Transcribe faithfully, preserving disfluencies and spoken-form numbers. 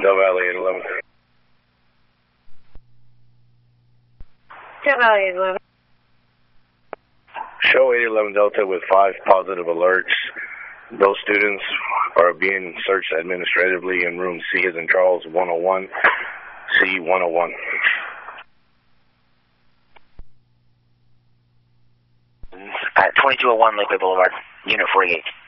Dove Valley eight eleven. Dove Valley eight eleven. Show eight eleven Delta with five positive alerts. Those students are being searched administratively in room C as in Charles one oh one, C one oh one. At twenty-two oh one Lakeway Boulevard, Unit forty-eight.